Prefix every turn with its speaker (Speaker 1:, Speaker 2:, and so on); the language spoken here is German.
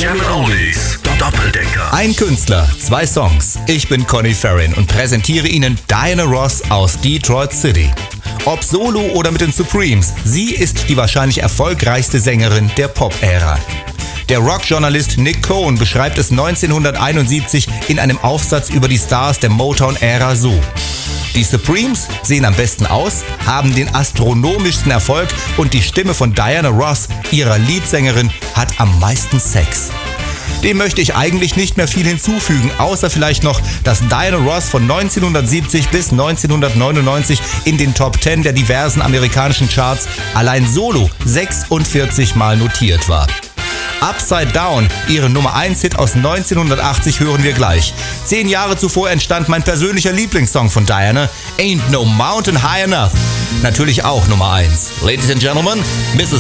Speaker 1: German Oldies. Doppeldecker.
Speaker 2: Ein Künstler, 2 Songs. Ich bin Conny Farrin und präsentiere Ihnen Diana Ross aus Detroit City. Ob solo oder mit den Supremes, sie ist die wahrscheinlich erfolgreichste Sängerin der Pop-Ära. Der Rockjournalist Nick Cohen beschreibt es 1971 in einem Aufsatz über die Stars der Motown-Ära so: Die Supremes sehen am besten aus, haben den astronomischsten Erfolg und die Stimme von Diana Ross, ihrer Leadsängerin, hat am meisten Sex. Dem möchte ich eigentlich nicht mehr viel hinzufügen, außer vielleicht noch, dass Diana Ross von 1970 bis 1999 in den Top 10 der diversen amerikanischen Charts allein solo 46 Mal notiert war. Upside Down, ihren Nummer 1 Hit aus 1980, hören wir gleich. 10 Jahre zuvor entstand mein persönlicher Lieblingssong von Diana, Ain't No Mountain High Enough. Natürlich auch Nummer 1. Ladies and Gentlemen, Mrs.